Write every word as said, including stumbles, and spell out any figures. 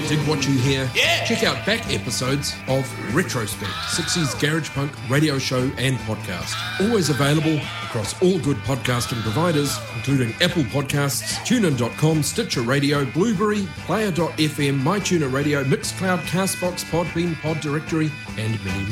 Dig what you hear? Yeah. Check out back episodes of Retrospect, sixties garage punk radio show and podcast. Always available across all good podcasting providers, including Apple Podcasts, TuneIn dot com, Stitcher Radio, Blueberry, Player dot f m, MyTuner Radio, Mixcloud, Castbox, Podbean, Pod Directory, and many more.